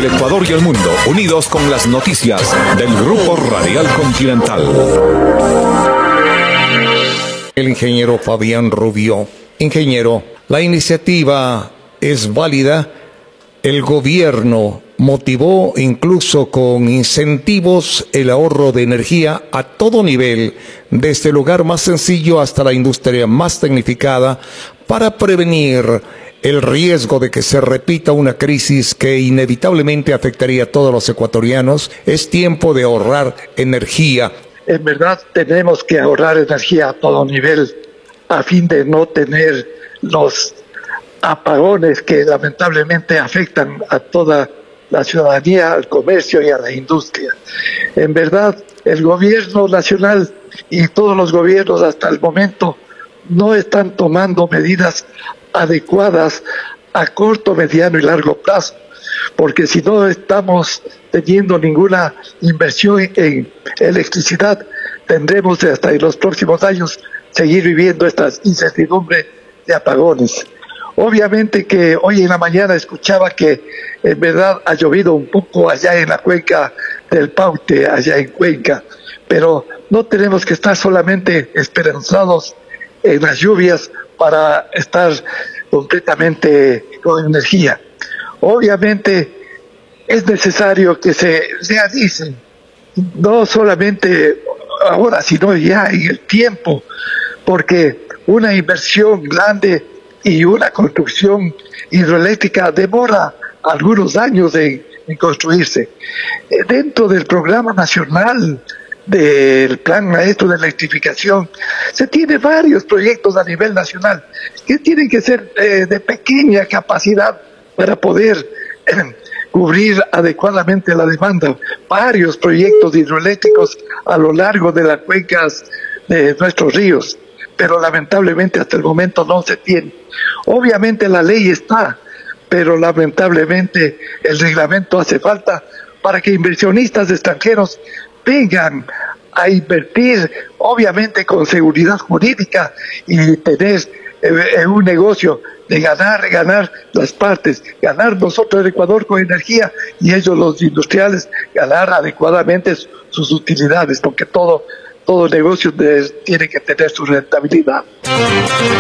el Ecuador y el mundo, unidos con las noticias del Grupo Radial Continental. El ingeniero Fabián Rubio. Ingeniero, la iniciativa es válida. El gobierno motivó incluso con incentivos el ahorro de energía a todo nivel, desde el hogar más sencillo hasta la industria más tecnificada, para prevenir el riesgo de que se repita una crisis que inevitablemente afectaría a todos los ecuatorianos. Es tiempo de ahorrar energía. En verdad tenemos que ahorrar energía a todo nivel a fin de no tener los apagones que lamentablemente afectan a toda la ciudadanía, al comercio y a la industria. En verdad, el gobierno nacional y todos los gobiernos hasta el momento no están tomando medidas adecuadas a corto, mediano y largo plazo, porque si no estamos teniendo ninguna inversión en electricidad, tendremos hasta en los próximos años seguir viviendo esta incertidumbre de apagones. Obviamente que hoy en la mañana escuchaba que en verdad ha llovido un poco allá en la cuenca del Paute, allá en Cuenca, pero no tenemos que estar solamente esperanzados en las lluvias para estar completamente con energía. Obviamente es necesario que se realicen, no solamente ahora, sino ya en el tiempo, porque una inversión grande y una construcción hidroeléctrica demora algunos años en construirse. Dentro del programa nacional del Plan Maestro de Electrificación, se tiene varios proyectos a nivel nacional que tienen que ser de pequeña capacidad para poder cubrir adecuadamente la demanda. Varios proyectos hidroeléctricos a lo largo de las cuencas de nuestros ríos, pero lamentablemente hasta el momento no se tiene. Obviamente la ley está, pero lamentablemente el reglamento hace falta para que inversionistas extranjeros vengan a invertir, obviamente con seguridad jurídica y tener un negocio de ganar las partes, ganar nosotros en Ecuador con energía y ellos los industriales ganar adecuadamente sus utilidades, porque todo negocio tiene que tener su rentabilidad.